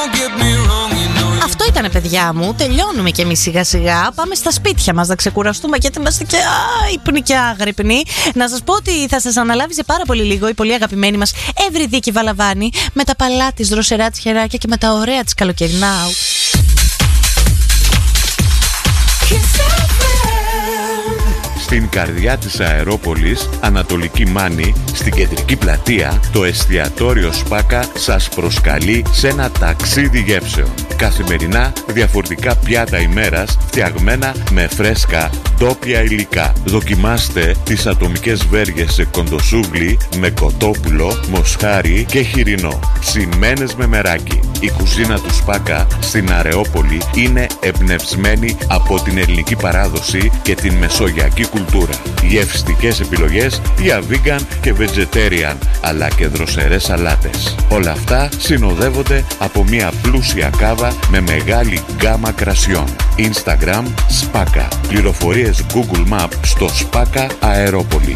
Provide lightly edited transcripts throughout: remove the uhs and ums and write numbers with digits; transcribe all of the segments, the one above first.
Αυτό ήτανε, παιδιά μου. Τελειώνουμε κι εμείς σιγά σιγά. Πάμε στα σπίτια μας να ξεκουραστούμε, γιατί είμαστε και ύπνοι και άγρυπνοι. Να σας πω ότι θα σας αναλάβει σε πάρα πολύ λίγο η πολύ αγαπημένη μας Ευρυδίκη Βαλαβάνη, με τα παλά της, δροσερά της χεράκια και με τα ωραία της καλοκαιρινά. Στην καρδιά της Αερόπολης, Ανατολική Μάνη, στην κεντρική πλατεία, το εστιατόριο Σπάκα σας προσκαλεί σε ένα ταξίδι γεύσεων. Καθημερινά διαφορετικά πιάτα ημέρας, φτιαγμένα με φρέσκα ντόπια υλικά. Δοκιμάστε τις ατομικές βέργες σε κοντοσούβλι με κοτόπουλο, μοσχάρι και χοιρινό, ψημένες με μεράκι. Η κουζίνα του Σπάκα στην Αρεόπολη είναι εμπνευσμένη από την ελληνική παράδοση και την μεσογειακή κουλτούρα. Γευστικές επιλογές για vegan και vegetarian, αλλά και δροσερές σαλάτες. Όλα αυτά συνοδεύονται από μια πλούσια κάβα με μεγάλη γκάμα κρασιών. Instagram Σπάκα. Πληροφορίες Google Map στο Σπάκα Αερόπολη.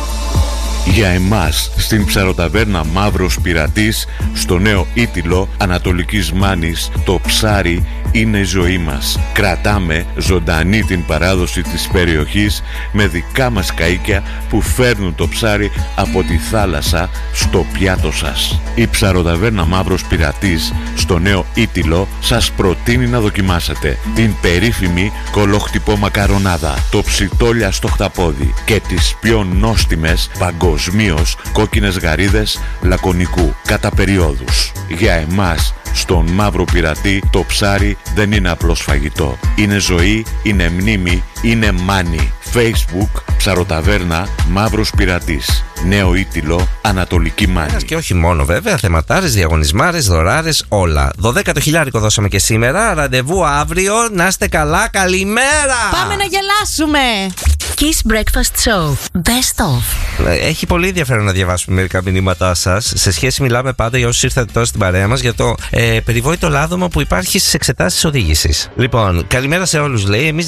Για εμάς, στην ψαροταβέρνα Μαύρος Πειρατής, στο νέο Ήτυλο Ανατολικής Μάνης, το ψάρι είναι η ζωή μας. Κρατάμε ζωντανή την παράδοση της περιοχής με δικά μας καΐκια που φέρνουν το ψάρι από τη θάλασσα στο πιάτο σας. Η ψαροταβέρνα Μαύρος Πειρατής, στο νέο Ήτυλο, σας προτείνει να δοκιμάσετε την περίφημη κολοχτυπό μακαρονάδα, το ψιτόλια στο χταπόδι και τις πιο νόστιμες παγκοσμίως κόκκινες γαρίδες λακωνικού κατά περιόδους. Για εμάς, στον Μαύρο Πειρατή, το ψάρι δεν είναι απλώς φαγητό. Είναι ζωή, είναι μνήμη, είναι μάνι. Facebook, ψαροταβέρνα Μαύρος Πειρατής. Νέο Ήτυλο, Ανατολική Μάνη. Και όχι μόνο βέβαια, θεματάρες, διαγωνισμάρες, δωράρες, όλα. 12 χιλιάρικο δώσαμε και σήμερα. Ραντεβού αύριο. Να είστε καλά, καλημέρα! Πάμε να γελάσουμε! Kiss Breakfast Show. Best of. Έχει πολύ ενδιαφέρον να διαβάσουμε μερικά μηνύματά σας. Σε σχέση, μιλάμε πάντα για όσους ήρθατε τώρα στην παρέα μας, για το περιβόητο λάδωμα που υπάρχει στις εξετάσεις οδήγησης. Λοιπόν, καλημέρα σε όλους, λέει. Εμείς